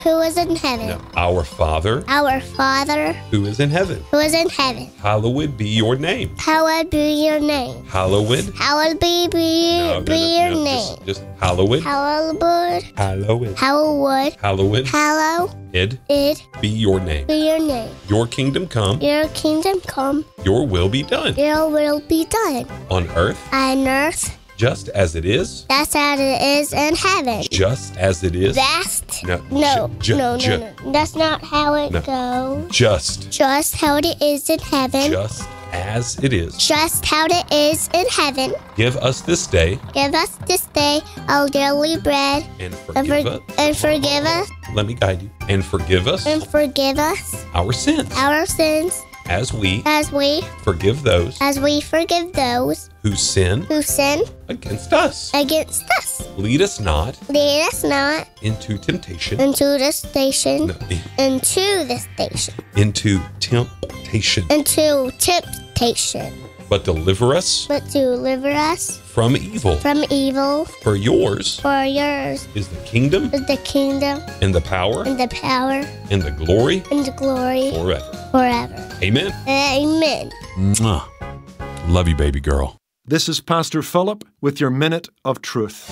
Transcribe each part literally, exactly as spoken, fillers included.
who is in heaven. No. Our Father, Our Father, who is in heaven. who is in heaven. Hallowed be your name. Hallowed be your name. Hallowed. Hallowed be, be, No, no, be no, your no, name. Just, just hallowed. Hallowed. Hallowed. Hallowed. Hallowed. Hallowed. It be your name. Be your name. Your kingdom come. Your kingdom come. Your will be done. Your will be done. On earth, On earth, just as it is. that's as it is in heaven. Just as it is. That's No, no, ju- no, ju- no, no. That's not how it No. goes. Just. Just how it is in heaven. Just as it is. Just how it is in heaven. Give us this day Give us this day our daily bread, and and, forgive for- us. and forgive us, Let me guide you. And forgive us and forgive us our sins our sins, as we as we forgive those as we forgive those who sin who sin against us. against us. Lead us not Lead us not into temptation. into the station, No, into the station, into temptation. into temptation, But deliver us but deliver us from evil. from evil. For yours For yours is the kingdom is the kingdom and the power and the power and the glory and the glory forever. forever. Amen. Amen. Mwah. Love you, baby girl. This is Pastor Philip with your Minute of Truth.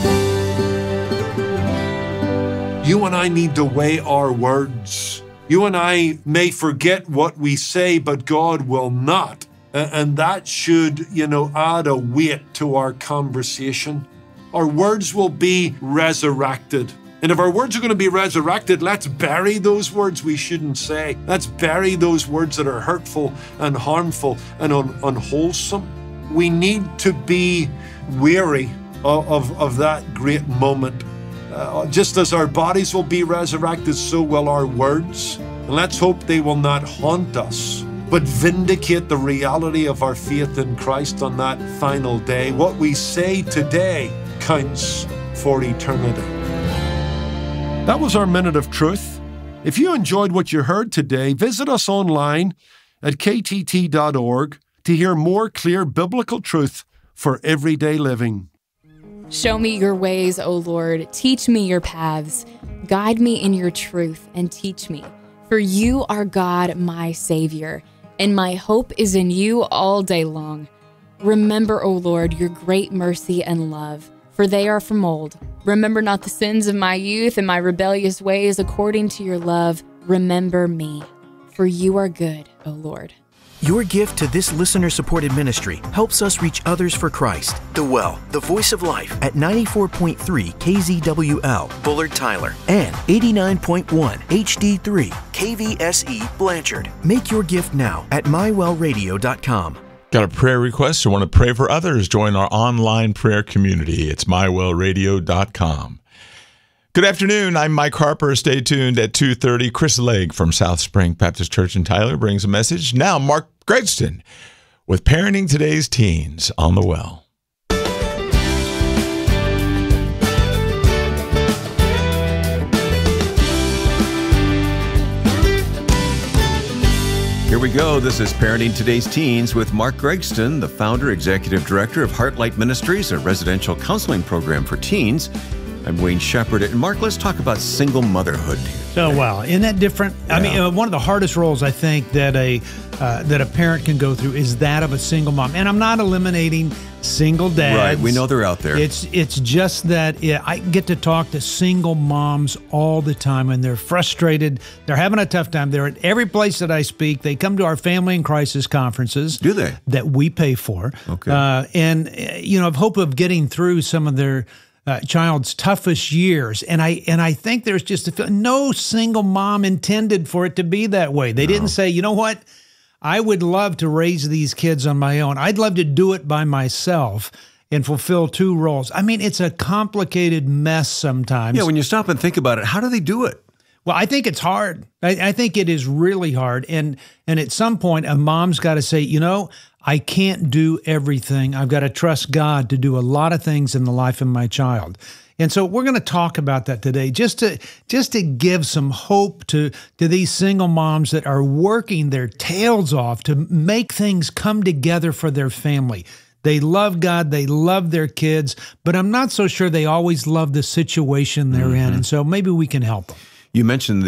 You and I need to weigh our words. You and I may forget what we say, but God will not. And that should, you know, add a weight to our conversation. Our words will be resurrected. And if our words are going to be resurrected, let's bury those words we shouldn't say. Let's bury those words that are hurtful and harmful and un- unwholesome. We need to be weary of, of, of that great moment. Uh, just as our bodies will be resurrected, so will our words. And let's hope they will not haunt us, but vindicate the reality of our faith in Christ on that final day. What we say today counts for eternity. That was our Minute of Truth. If you enjoyed what you heard today, visit us online at k t t dot org to hear more clear biblical truth for everyday living. Show me your ways, O Lord. Teach me your paths. Guide me in your truth and teach me. For you are God, my Savior, and my hope is in you all day long. Remember, O Lord, your great mercy and love, for they are from old. Remember not the sins of my youth and my rebellious ways. According to your love, remember me. For you are good, O Lord. Your gift to this listener-supported ministry helps us reach others for Christ. The Well, the Voice of Life, at ninety-four point three K Z W L, Bullard Tyler, and eighty-nine point one H D three K V S E, Blanchard. Make your gift now at my well radio dot com. Got a prayer request or want to pray for others? Join our online prayer community. It's my well radio dot com. Good afternoon. I'm Mike Harper. Stay tuned at two thirty. Chris Legg from South Spring Baptist Church in Tyler brings a message. Now, Mark Gregston with Parenting Today's Teens on the Well. Here we go. This is Parenting Today's Teens with Mark Gregston, the founder, executive director of Heartlight Ministries, a residential counseling program for teens. I'm Wayne Shepherd. And Mark, let's talk about single motherhood. So, well, isn't that different? Yeah. I mean, uh, one of the hardest roles I think that a uh, that a parent can go through is that of a single mom. And I'm not eliminating single dads. Right, we know they're out there. It's it's just that yeah, I get to talk to single moms all the time, and they're frustrated. They're having a tough time. They're at every place that I speak. They come to our Family in Crisis conferences. Do they? That we pay for. Okay. Uh, and, you know, of hope of getting through some of their Uh, child's toughest years, and I and I think there's just a feel, no single mom intended for it to be that way. They no. didn't say, you know what, I would love to raise these kids on my own. I'd love to do it by myself and fulfill two roles. I mean, it's a complicated mess sometimes. Yeah, when you stop and think about it, how do they do it? Well, I think it's hard. I, I think it is really hard, and and at some point, a mom's got to say, you know, I can't do everything. I've got to trust God to do a lot of things in the life of my child. And so we're going to talk about that today, just to just to give some hope to, to these single moms that are working their tails off to make things come together for their family. They love God, they love their kids, but I'm not so sure they always love the situation they're mm-hmm. in. And so maybe we can help them. You mentioned